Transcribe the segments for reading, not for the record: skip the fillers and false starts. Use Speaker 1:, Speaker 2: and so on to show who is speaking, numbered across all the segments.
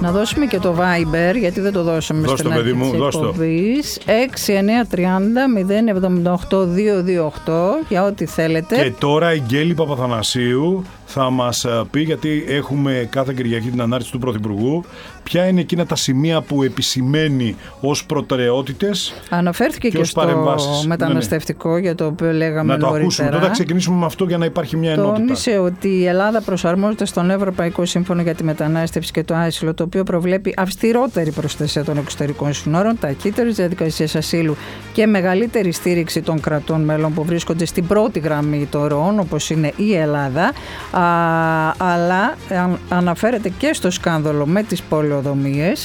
Speaker 1: Να δώσουμε και το Viber, γιατί δεν το δώσαμε στην αρχή της εκπομπής. 6930-078-228 για ό,τι θέλετε.
Speaker 2: Και τώρα η Γκέλη Παπαθανασίου θα μας πει, γιατί έχουμε κάθε Κυριακή την ανάρτηση του Πρωθυπουργού, ποια είναι εκείνα τα σημεία που επισημαίνει ως προτεραιότητες.
Speaker 1: Αναφέρθηκε και στο μεταναστευτικό, για το οποίο λέγαμε νωρίτερα.
Speaker 2: Να το ακούσουμε. Τότε θα ξεκινήσουμε με αυτό για να υπάρχει μια ενότητα.
Speaker 1: Τόνισε ότι η Ελλάδα προσαρμόζεται στον Ευρωπαϊκό Σύμφωνο για τη Μετανάστευση και το Άσυλο, το οποίο προβλέπει αυστηρότερη προστασία των εξωτερικών συνόρων, ταχύτερες διαδικασίες ασύλου και μεγαλύτερη στήριξη των κρατών μέλων που βρίσκονται στην πρώτη γραμμή των ροών, όπως είναι η Ελλάδα. Αλλά αναφέρεται και στο σκάνδαλο με τις πολεοδομίες,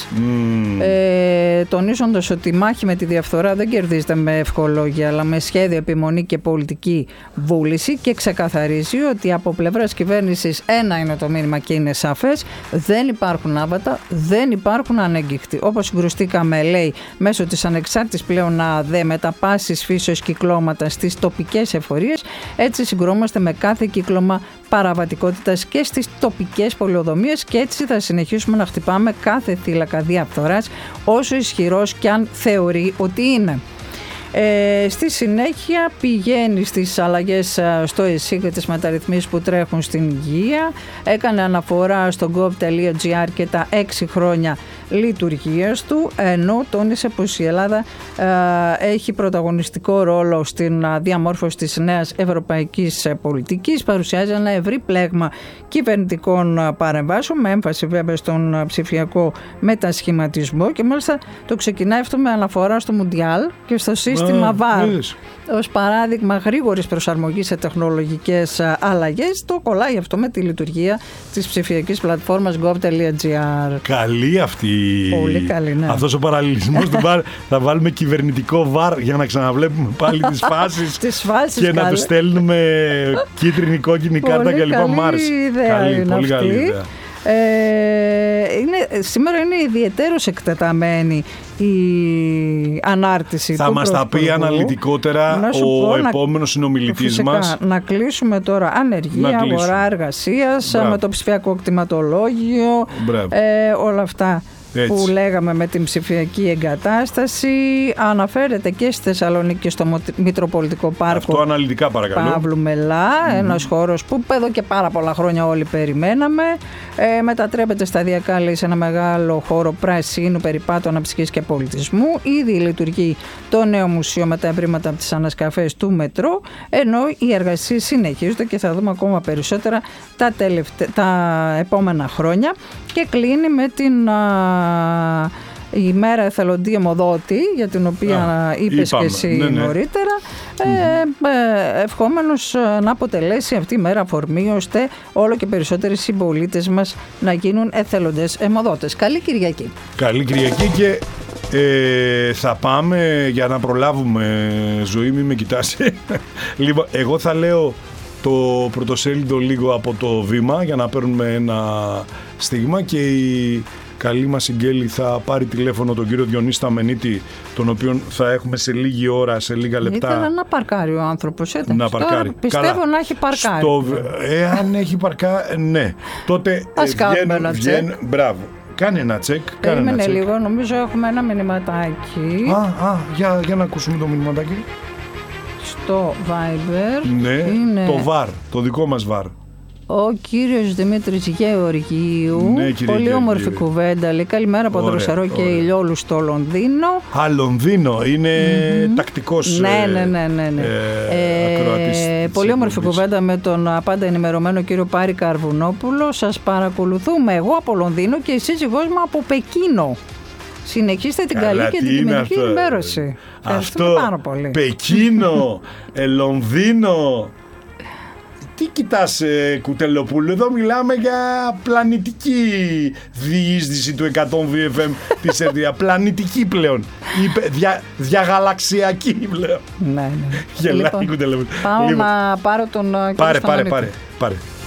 Speaker 1: τονίζοντας ότι η μάχη με τη διαφθορά δεν κερδίζεται με ευχολόγια, αλλά με σχέδιο, επιμονή και πολιτική βούληση, και ξεκαθαρίζει ότι από πλευράς κυβέρνησης ένα είναι το μήνυμα και είναι σαφές: δεν υπάρχουν άβατα, δεν υπάρχουν ανέγκυχτοι. Όπως συγκρουστήκαμε, λέει, μέσω της ανεξάρτητης πλέον ΑΔΕ με τα πάσης φύσεως κυκλώματα στις τοπικές εφορίες, έτσι συγκρόμαστε με κάθε κύκλωμα παραβατικότητας και στις τοπικές πολεοδομίες, και έτσι θα συνεχίσουμε να χτυπάμε κάθε θύλακα διαφθοράς, όσο ισχυρός κι αν θεωρεί ότι είναι. Στη συνέχεια πηγαίνει στις αλλαγές στο ΕΣΥ και τις μεταρρυθμίσεις που τρέχουν στην υγεία. Έκανε αναφορά στο gov.gr και τα 6 χρόνια λειτουργίας του, ενώ τόνισε πως η Ελλάδα έχει πρωταγωνιστικό ρόλο στην διαμόρφωση της νέας ευρωπαϊκής πολιτικής. Παρουσιάζει ένα ευρύ πλέγμα κυβερνητικών παρεμβάσεων, με έμφαση βέβαια στον ψηφιακό μετασχηματισμό, και μάλιστα το ξεκινάει αυτό με αναφορά στο Μουντιάλ και στο σύστημα VAR. Ως παράδειγμα γρήγορης προσαρμογής σε τεχνολογικές αλλαγές. Το κολλάει αυτό με τη λειτουργία της ψηφιακής πλατφόρμας gov.gr.
Speaker 2: Καλή αυτή.
Speaker 1: Πολύ καλή, ναι.
Speaker 2: Αυτός ο παραλληλισμός του VAR. Θα βάλουμε κυβερνητικό VAR για να ξαναβλέπουμε πάλι τις φάσεις και να του στέλνουμε κίτρινη, κόκκινη κάρτα κλπ. Πολύ καλή ιδέα.
Speaker 1: Σήμερα είναι ιδιαιτέρως εκτεταμένη η ανάρτηση. Θα
Speaker 2: μας τα πει αναλυτικότερα ο επόμενος συνομιλητής μας.
Speaker 1: Να κλείσουμε τώρα ανεργία, αγορά εργασίας, με το ψηφιακό κτηματολόγιο, όλα αυτά. Έτσι. Που λέγαμε με την ψηφιακή εγκατάσταση. Αναφέρεται και στη Θεσσαλονίκη και στο Μητροπολιτικό Πάρκο.
Speaker 2: Αυτό αναλυτικά παρακαλώ.
Speaker 1: Παύλου Μελά, ένας χώρος που εδώ και πάρα πολλά χρόνια όλοι περιμέναμε. Μετατρέπεται σταδιακά, λέει, σε ένα μεγάλο χώρο πρασίνου, περιπάτου, αναψυχής και πολιτισμού. Ήδη λειτουργεί το νέο μουσείο με τα ευρήματα από τις ανασκαφές του μετρό, ενώ οι εργασίες συνεχίζονται και θα δούμε ακόμα περισσότερα τα επόμενα χρόνια. Και κλείνει με την ημέρα εθελοντή αιμοδότη, για την οποία είπες και εσύ νωρίτερα, ευχόμενος να αποτελέσει αυτή η μέρα αφορμή ώστε όλο και περισσότεροι συμπολίτες μας να γίνουν εθελοντές αιμοδότες. Καλή Κυριακή.
Speaker 2: Καλή Κυριακή, και θα πάμε για να προλάβουμε, Ζωή, μη με κοιτάς. Λοιπόν, εγώ θα λέω το πρωτοσέλιδο λίγο από το Βήμα για να παίρνουμε ένα στίγμα, και η καλή μας Συγγέλη θα πάρει τηλέφωνο τον κύριο Διονύση Σταμενίτη, τον οποίον θα έχουμε σε λίγη ώρα, σε λίγα λεπτά.
Speaker 1: Ήθελα να παρκάρει ο άνθρωπος,
Speaker 2: να παρκάρει.
Speaker 1: Πιστεύω να έχει παρκάρει.
Speaker 2: Αν έχει παρκάρει, ναι. Τότε βγαίνει. Μπράβο. Κάνε ένα τσεκ.
Speaker 1: Περίμενε λίγο, νομίζω έχουμε ένα μηνυματάκι.
Speaker 2: Για να ακούσουμε το μηνυματάκι.
Speaker 1: Στο Viber.
Speaker 2: Ναι, είναι το VAR, το δικό μας VAR.
Speaker 1: Ο κύριος Δημήτρης Γεωργίου.
Speaker 2: Ναι,
Speaker 1: πολύ όμορφη κουβέντα. Λέει καλημέρα από δροσερό και ηλιόλου στο Λονδίνο.
Speaker 2: Λονδίνο. Είναι τακτικός ακροατής.
Speaker 1: Πολύ όμορφη κουβέντα με τον πάντα ενημερωμένο κύριο Πάρη Καρβουνόπουλο. Σας παρακολουθούμε. Εγώ από Λονδίνο και η σύζυγός μου από Πεκίνο. Συνεχίστε την καλή και την τιμητική ενημέρωση.
Speaker 2: Αυτό
Speaker 1: πάρα πολύ.
Speaker 2: Πεκίνο, Λονδίνο. Τι κοιτάς, Κουτελοπούλου, εδώ μιλάμε για πλανητική διείσδυση του 102 FM της ΕΡΤ. Πλανητική πλέον. Διαγαλαξιακή πλέον.
Speaker 1: Ναι.
Speaker 2: Γελάει, Κουτελοπούλου.
Speaker 1: Πάω να πάρω τον κύριο Σταμενίτη.
Speaker 2: Πάρε.